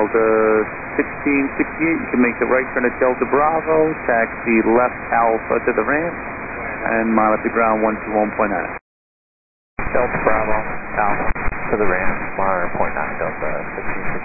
Delta 1668, you can make the right turn at Delta Bravo, taxi left Alpha to the ramp, and mile up to ground 121.9. Delta Bravo, Alpha to the ramp, 100.9 Delta 1668.